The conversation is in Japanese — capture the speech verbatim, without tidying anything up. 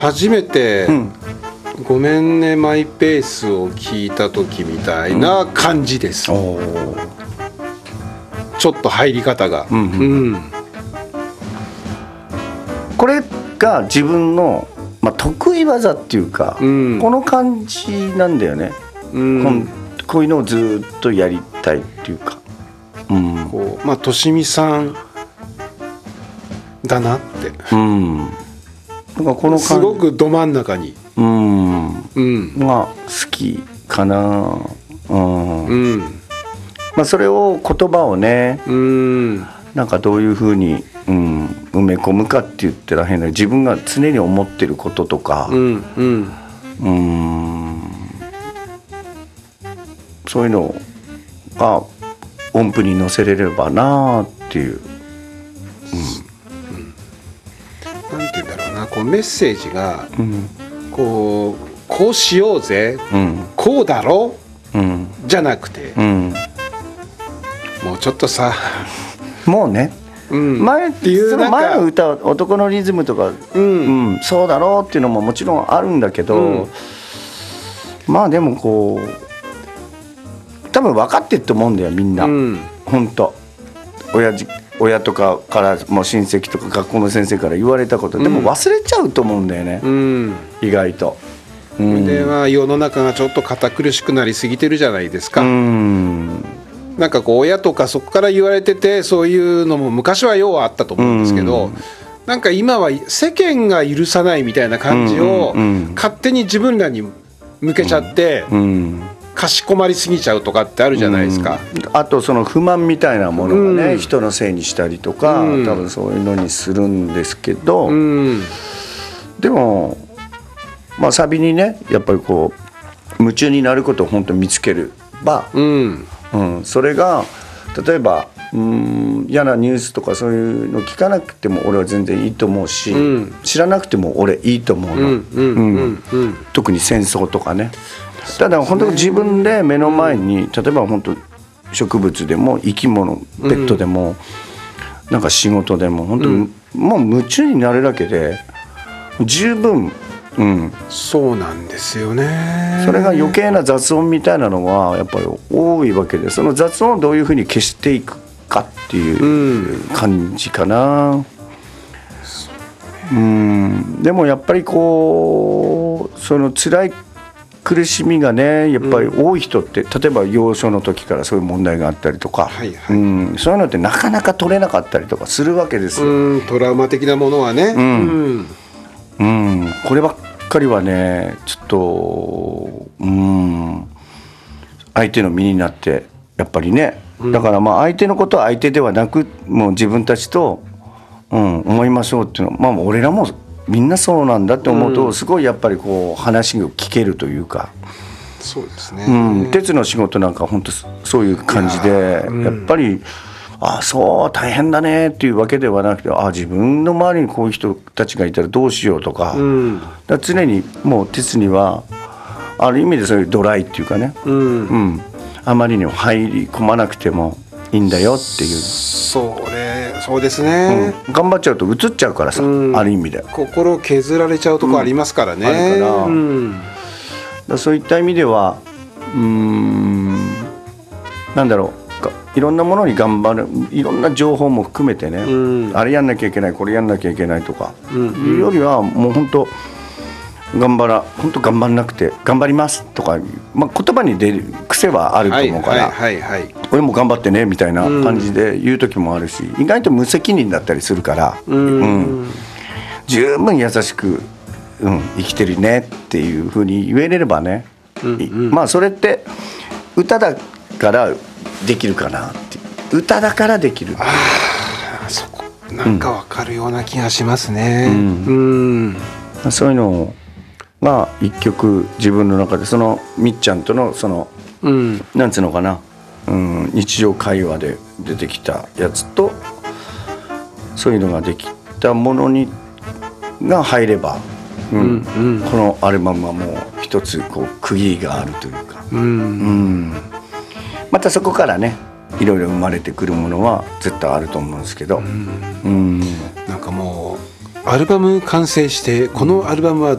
初めて、 うん、 ごめんねマイペースを聞いた時みたいな感じです、うん、 おちょっと入り方が、 うんうんうん、これが自分の、まあ、得意技っていうか、うん、この感じなんだよね、うん、こういうのをずっとやりたいっていうか、うん、 こうまあとしみさんだなって、うん、なんかこのすごくど真ん中に、 うんうん、が好きかな、うんうん、まあ、それを言葉をね、うん、なんかどういうふうに、うん、埋め込むかって言ったら変な、自分が常に思ってることとか、うんうん、うんそういうのが音符に乗せれればなっていう、 うん、なんて言うんだろうな、こうメッセージが、うん、こうこうしようぜ、うん、こうだろ、うん、じゃなくて、うん、もうちょっとさもうね、うん、前っていうその前の歌は男のリズムとか、うんうん、そうだろうっていうのももちろんあるんだけど、うん、まあでもこう多分分かってると思うんだよみんな、うん、本当親父親とかからもう親戚とか学校の先生から言われたこと、うん、でも忘れちゃうと思うんだよね、うん、意外と。 うん、では世の中がちょっと堅苦しくなりすぎてるじゃないですか、うん、なんかこう親とかそこから言われててそういうのも昔はようあったと思うんですけど、うん、なんか今は世間が許さないみたいな感じを勝手に自分らに向けちゃって、うんうん、かしこまりすぎちゃうとかってあるじゃないですか、 うん、あとその不満みたいなものがね、うん、人のせいにしたりとか、うん、多分そういうのにするんですけど、うん、でもまあ、サビにねやっぱりこう夢中になることを本当に見つければ、うんうん、それが例えばうーん嫌なニュースとかそういうの聞かなくても俺は全然いいと思うし、うん、知らなくても俺いいと思うの、うんうんうんうん、特に戦争とかね。ただ本当に自分で目の前に、うん、例えば本当植物でも生き物ペットでも、うん、なんか仕事でも本当に、うん、もう夢中になるだけで十分、うん、 そうなんですよね。 それが余計な雑音みたいなのはやっぱり多いわけで、その雑音をどういうふうに消していくかっていう感じかな、うん、でもやっぱりこうその辛い苦しみがねやっぱり多い人って、うん、例えば幼少の時からそういう問題があったりとか、はいはい、うん、そういうのってなかなか取れなかったりとかするわけですよ、 うん、トラウマ的なものはね、うんうんうん、こればっかりはねちょっと、うん、相手の身になってやっぱりね、だからまあ相手のことは相手ではなくもう自分たちと、うん、思いましょうっていうのは、まあ、俺らもみんなそうなんだって思うと、うん、すごいやっぱりこう話を聞けるというか、 そうですね、 うん、鉄の仕事なんか本当そういう感じで、うん、やっぱりああそう大変だねっていうわけではなくて、ああ自分の周りにこういう人たちがいたらどうしようとか、うん、だから常にもう鉄にはある意味でそういうドライっていうかね、うんうん、あまりにも入り込まなくてもいいんだよっていう、 それそうですね、 うん、頑張っちゃうと映っちゃうからさ、うん、ある意味で心削られちゃうとこありますからね、うん、あるから、うん、 だそういった意味ではうーんなんだろういろんなものに頑張る、いろんな情報も含めてね、うん、あれやんなきゃいけないこれやんなきゃいけないとか、うんうん、いうよりはもう本当頑張ら本当頑張らなくて頑張りますとか、まあ、言葉に出る癖はあると思うから、はいはいはいはい、俺も頑張ってねみたいな感じで言う時もあるし、意外と無責任だったりするから、うんうん、十分優しく、うん、生きてるねっていう風に言えれればね、うんうん、まあそれって歌だからできるかなっていう、歌だからできる、 あそこなんか分かるような気がしますね、うんうん、そういうのが一曲自分の中でそのみっちゃんとのその、うん、なんつうのかな、うん、日常会話で出てきたやつとそういうのができたものにが入れば、うんうん、このアルバムはもう一つこう区切りがあるというか、うんうん、またそこからねいろいろ生まれてくるものは絶対あると思うんですけど、うんうん、なんかもうアルバム完成してこのアルバムは